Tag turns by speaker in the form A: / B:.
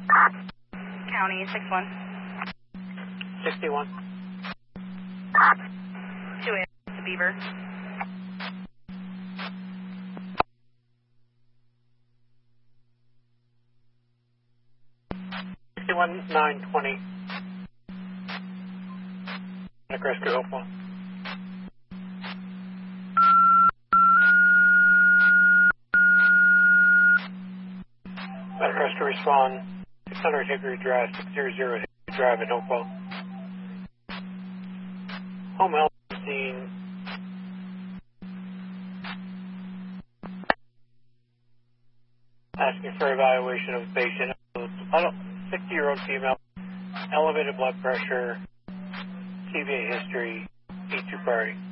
A: County 61.
B: 61.
A: 2A to Beaver.
B: 920. Medic Rescue Hopeful. Medic Rescue respond 600 Hickory Drive, 600 Hickory Drive in Hopewell. Home health scene. Asking for evaluation of patient. Adult 60-year-old female, elevated blood pressure, TBA history, E2 priority.